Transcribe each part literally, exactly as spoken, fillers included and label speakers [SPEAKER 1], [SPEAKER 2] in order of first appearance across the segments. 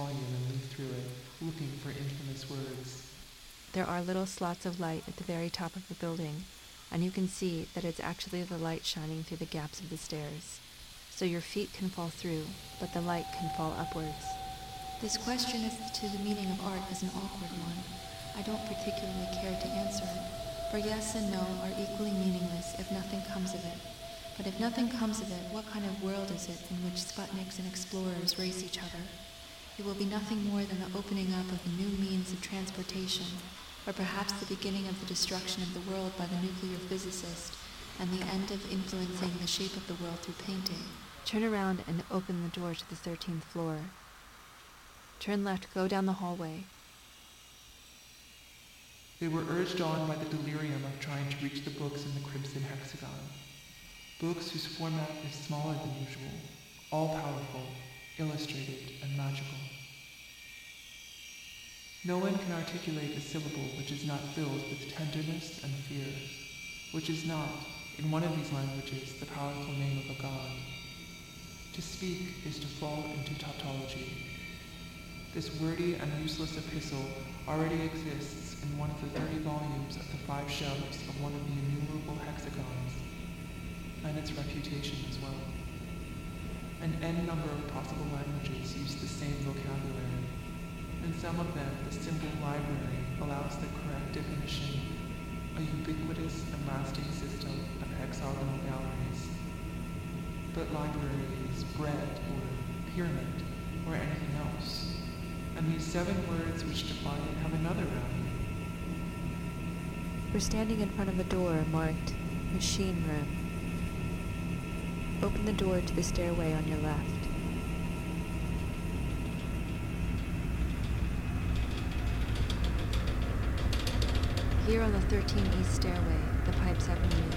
[SPEAKER 1] volume and leaf through it, looking for infamous words.
[SPEAKER 2] There are little slots of light at the very top of the building, and you can see that it's actually the light shining through the gaps of the stairs. So your feet can fall through, but the light can fall upwards.
[SPEAKER 3] This question as to the meaning of art is an awkward one. I don't particularly care to answer it, for yes and no are equally meaningless if nothing comes of it. But if nothing comes of it, what kind of world is it in which Sputniks and explorers race each other? It will be nothing more than the opening up of a new means of transportation, or perhaps the beginning of the destruction of the world by the nuclear physicist, and the end of influencing the shape of the world through painting.
[SPEAKER 2] Turn around and open the door to the thirteenth floor. Turn left, go down the hallway.
[SPEAKER 1] They were urged on by the delirium of trying to reach the books in the crimson hexagon. Books whose format is smaller than usual, all-powerful, illustrated, and magical. No one can articulate a syllable which is not filled with tenderness and fear, which is not, in one of these languages, the powerful name of a god. To speak is to fall into tautology. This wordy and useless epistle already exists in one of the thirty volumes of the five shelves of one of the innumerable hexagons, and its reputation as well. An n number of possible languages use the same vocabulary. In some of them, the symbol library allows the correct definition, a ubiquitous and lasting system of hexagonal galleries. But library is bread or pyramid or anything else. And these seven words which define it have another value.
[SPEAKER 2] We're standing in front of a door marked Machine Room. Open the door to the stairway on your left. Here on the thirteen East stairway, the pipes have meaning.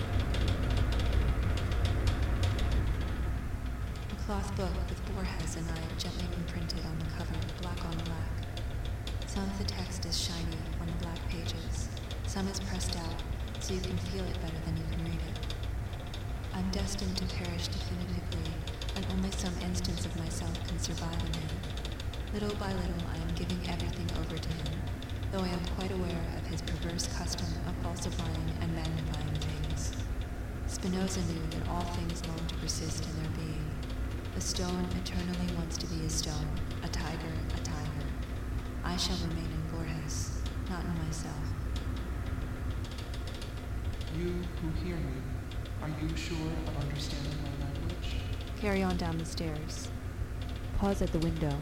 [SPEAKER 3] A cloth book with Borges and I gently imprinted on the cover, black on black. Some of the text is shiny on the black pages. Some is pressed out, so you can feel it better than you can read it. I'm destined to perish definitively, and only some instance of myself can survive in him. Little by little, I am giving everything over to him, though I am quite aware of his perverse custom of falsifying and magnifying things. Spinoza knew that all things long to persist in their being. A stone eternally wants to be a stone, a tiger, a tiger. I shall remain in Borges, not in myself.
[SPEAKER 1] You who hear me, are you sure of understanding my language?
[SPEAKER 2] Carry on down the stairs. Pause at the window.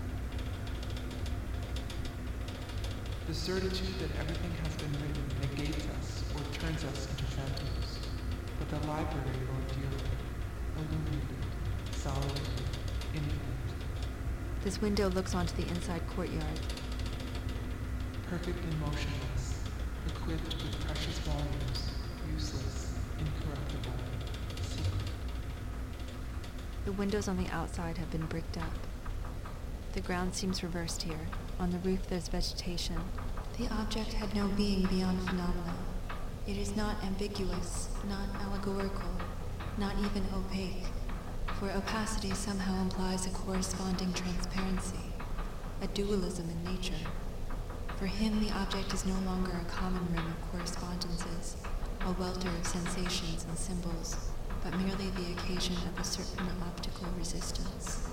[SPEAKER 1] The certitude that everything has been written negates us or turns us into phantoms. But the library, Lord dear, illuminated, solitary, infinite.
[SPEAKER 2] This window looks onto the inside courtyard.
[SPEAKER 1] Perfect and motionless, equipped with precious volumes, useless, incorruptible, secret.
[SPEAKER 2] The windows on the outside have been bricked up. The ground seems reversed here. On the roof there's vegetation.
[SPEAKER 3] The object had no being beyond phenomena. It is not ambiguous, not allegorical, not even opaque, for opacity somehow implies a corresponding transparency, a dualism in nature. For him, the object is no longer a common rim of correspondences, a welter of sensations and symbols, but merely the occasion of a certain optical resistance.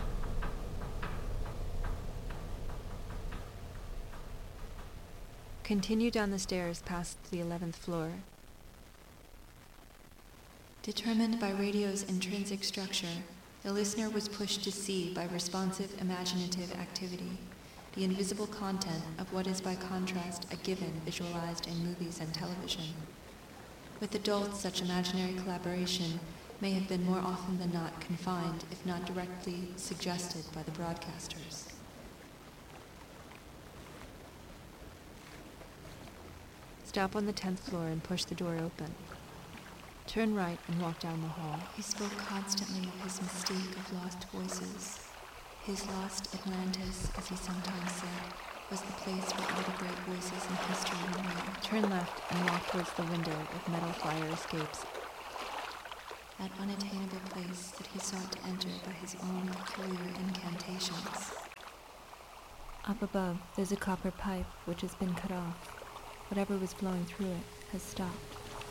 [SPEAKER 2] Continue down the stairs past the eleventh floor.
[SPEAKER 3] Determined by radio's intrinsic structure, the listener was pushed to see by responsive imaginative activity the invisible content of what is by contrast a given visualized in movies and television. With adults, such imaginary collaboration may have been more often than not confined, if not directly suggested by the broadcasters.
[SPEAKER 2] Stop on the tenth floor and push the door open. Turn right and walk down the hall.
[SPEAKER 3] He spoke constantly of his mystique of lost voices. His lost Atlantis, as he sometimes said, was the place where all the great voices in history were made.
[SPEAKER 2] Turn left and walk towards the window with metal fire escapes.
[SPEAKER 3] That unattainable place that he sought to enter by his own peculiar incantations.
[SPEAKER 2] Up above, there's a copper pipe which has been cut off. Whatever was flowing through it has stopped.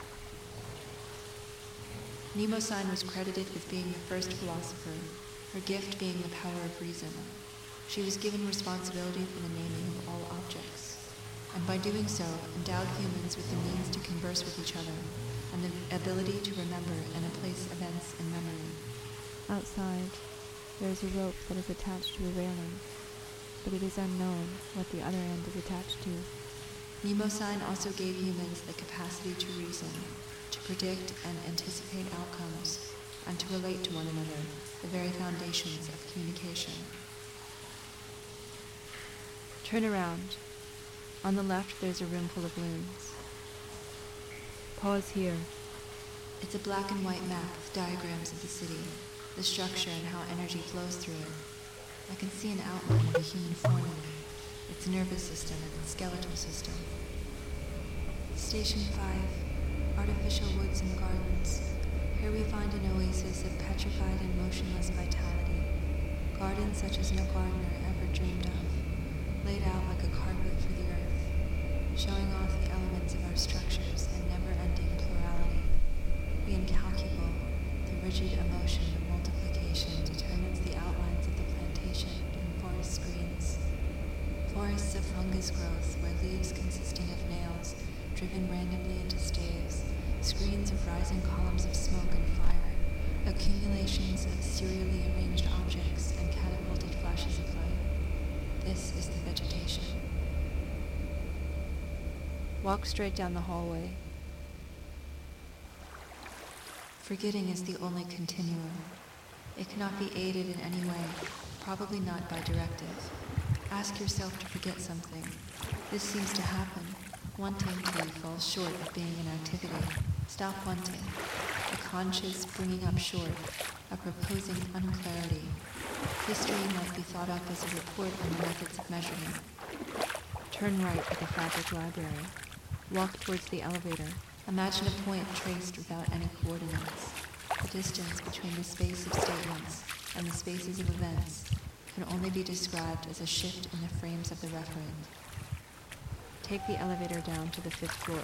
[SPEAKER 3] Mnemosyne was credited with being the first philosopher, her gift being the power of reason. She was given responsibility for the naming of all objects, and by doing so, endowed humans with the means to converse with each other, and the ability to remember and place events in memory.
[SPEAKER 2] Outside, there is a rope that is attached to a railing, but it is unknown what the other end is attached to.
[SPEAKER 3] Mnemosyne also gave humans the capacity to reason, to predict and anticipate outcomes, and to relate to one another, the very foundations of communication.
[SPEAKER 2] Turn around. On the left, there's a room full of looms. Pause here.
[SPEAKER 3] It's a black and white map with diagrams of the city, the structure and how energy flows through it. I can see an outline of a human form in it, its nervous system and its skeletal system. Station five, artificial woods and gardens. Here we find an oasis of petrified and motionless vitality. Gardens such as no gardener ever dreamed of, laid out like a carpet for the earth, showing off the elements of our structures and never-ending plurality. The incalculable, the rigid emotion of multiplication determines the outlines of the plantation and forest screens. Forests of fungus growth where leaves consisting of nails driven randomly into staves, screens of rising columns of smoke and fire, accumulations of serially arranged objects and catapulted flashes of light. This is the vegetation.
[SPEAKER 2] Walk straight down the hallway.
[SPEAKER 3] Forgetting is the only continuum. It cannot be aided in any way, probably not by directive. Ask yourself to forget something. This seems to happen. Wanting to falls short of being an activity. Stop wanting. A conscious bringing up short, a proposing unclarity. History might be thought up as a report on the methods of measurement.
[SPEAKER 2] Turn right at the Fabric Library. Walk towards the elevator.
[SPEAKER 3] Imagine a point traced without any coordinates. The distance between the space of statements and the spaces of events can only be described as a shift in the frames of the referent.
[SPEAKER 2] Take the elevator down to the fifth floor.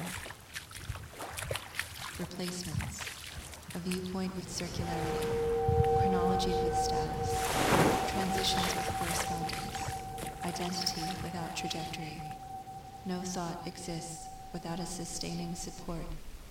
[SPEAKER 3] Replacements. A viewpoint with circularity. Chronology with status. Transitions with correspondence. Identity without trajectory. No thought exists without a sustaining support.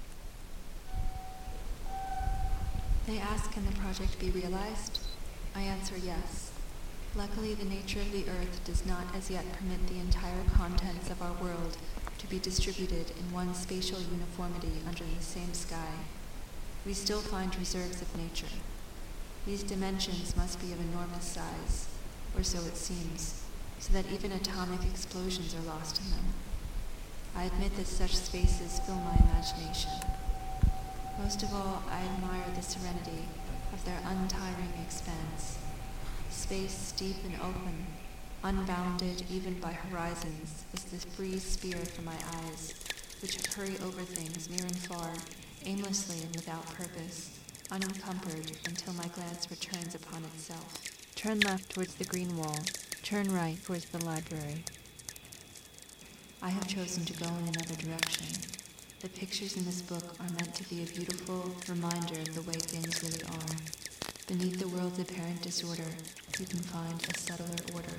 [SPEAKER 3] They ask, can the project be realized? I answer yes. Luckily, the nature of the earth does not as yet permit the entire contents of our world to be distributed in one spatial uniformity under the same sky. We still find reserves of nature. These dimensions must be of enormous size, or so it seems, so that even atomic explosions are lost in them. I admit that such spaces fill my imagination. Most of all, I admire the serenity of their untiring expanse. Space deep and open, unbounded even by horizons, is the free sphere for my eyes, which hurry over things near and far, aimlessly and without purpose, unencumbered until my glance returns upon itself.
[SPEAKER 2] Turn left towards the green wall. Turn right towards the library.
[SPEAKER 3] I have chosen to go in another direction. The pictures in this book are meant to be a beautiful reminder of the way things really are. Beneath the world's apparent disorder, you can find a subtler order.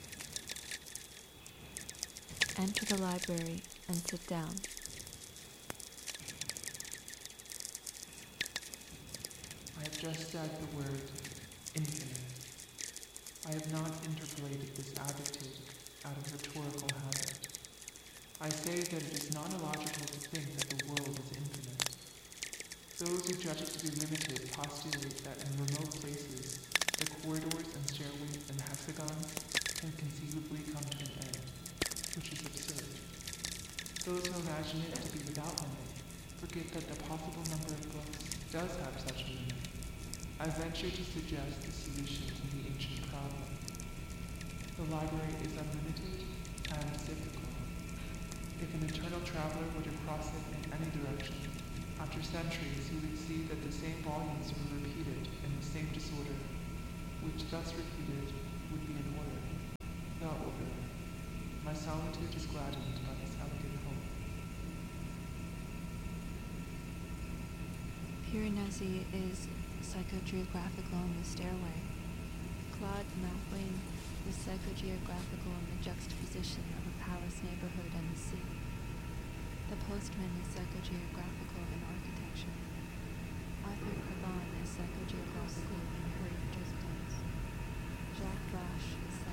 [SPEAKER 2] Enter the library and sit down.
[SPEAKER 1] I have just said the word infinite. I have not interpolated this adjective out of rhetorical habit. I say that it is not illogical to think that the world is infinite. Those who judge it to be limited postulate that in remote places, the corridors and stairways and hexagons can conceivably come to an end, which is absurd. Those who imagine it to be without limit forget that the possible number of books does have such a limit. I venture to suggest the solution to the ancient problem. The library is unlimited and cyclical. If an eternal traveler were to cross it in any direction, after centuries he would see that the same volumes were repeated in the same disorder, which thus repeated would be an order, the order solitude is gladdened by this elegant hope.
[SPEAKER 2] Piranesi is psychogeographical in the stairway. Claude Mathling is psychogeographical in the juxtaposition of a palace neighborhood and the sea. The Postman is psychogeographical in architecture. Arthur Cravan is psychogeographical in heritage residence. Jacques Vache is